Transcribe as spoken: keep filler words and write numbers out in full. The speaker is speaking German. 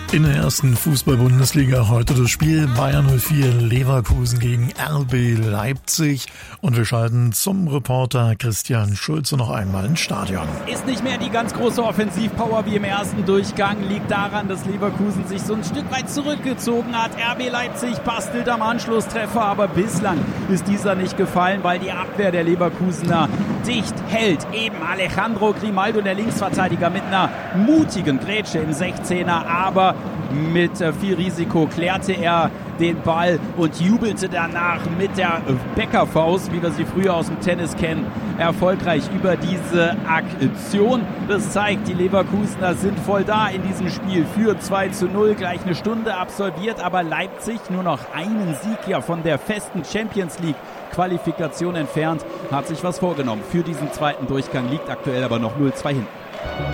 In der ersten Fußball-Bundesliga heute das Spiel Bayer null vier Leverkusen gegen R B Leipzig. Und wir schalten zum Reporter Christian Schulze noch einmal ins Stadion. Ist nicht mehr die ganz große Offensivpower wie im ersten Durchgang. Liegt daran, dass Leverkusen sich so ein Stück weit zurückgezogen hat. R B Leipzig bastelt am Anschlusstreffer, aber bislang ist dieser nicht gefallen, weil die Abwehr der Leverkusener dicht hält. Eben Alejandro Grimaldo, der Linksverteidiger, mit einer mutigen Grätsche im sechzehner, aber mit viel Risiko klärte er den Ball und jubelte danach mit der Bäckerfaust, wie wir sie früher aus dem Tennis kennen, erfolgreich über diese Aktion. Das zeigt, die Leverkusener sind voll da in diesem Spiel für zwei zu null, gleich eine Stunde absolviert, aber Leipzig nur noch einen Sieg ja von der festen Champions League Qualifikation entfernt, hat sich was vorgenommen für diesen zweiten Durchgang, liegt aktuell aber noch null zwei hinten.